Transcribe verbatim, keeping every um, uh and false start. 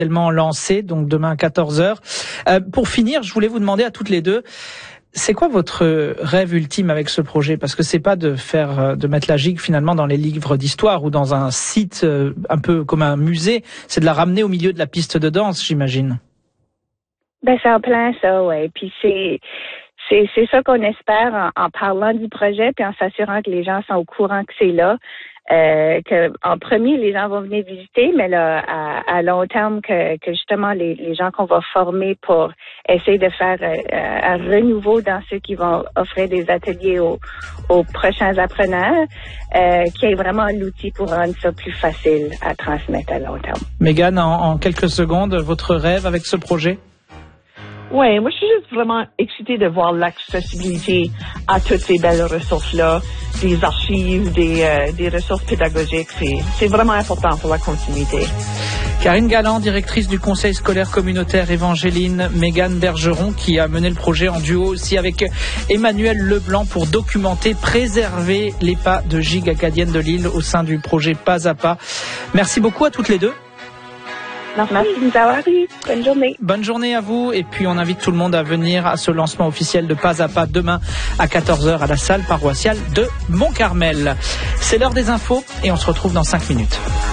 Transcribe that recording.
lancé, donc demain à quatorze heures. Euh, pour finir, je voulais vous demander à toutes les deux, c'est quoi votre rêve ultime avec ce projet? Parce que c'est pas de faire, de mettre la gigue finalement dans les livres d'histoire ou dans un site un peu comme un musée, c'est de la ramener au milieu de la piste de danse, j'imagine. Ben, c'est en plein ça, ouais. Puis c'est, c'est, c'est ça qu'on espère en, en parlant du projet puis en s'assurant que les gens sont au courant que c'est là. Euh, que en premier, les gens vont venir visiter, mais là, à, à long terme, que, que justement les, les gens qu'on va former pour essayer de faire euh, un renouveau dans ceux qui vont offrir des ateliers aux, aux prochains apprenants, euh, qui est vraiment l'outil pour rendre ça plus facile à transmettre à long terme. Mégane, en, en quelques secondes, votre rêve avec ce projet? Oui, moi je suis juste vraiment excitée de voir l'accessibilité à toutes ces belles ressources-là, des archives, des, euh, des ressources pédagogiques. C'est, c'est vraiment important pour la continuité. Karine Galland, directrice du Conseil scolaire communautaire Évangéline, Mégane Bergeron, qui a mené le projet en duo aussi avec Emmanuel Leblanc pour documenter, préserver les pas de gigue acadienne de l'île au sein du projet Pas à Pas. Merci beaucoup à toutes les deux. Merci de nous avoir eu. Bonne journée. Bonne journée à vous. Et puis, on invite tout le monde à venir à ce lancement officiel de Pas à Pas demain à quatorze heures à la salle paroissiale de Mont-Carmel. C'est l'heure des infos et on se retrouve dans cinq minutes.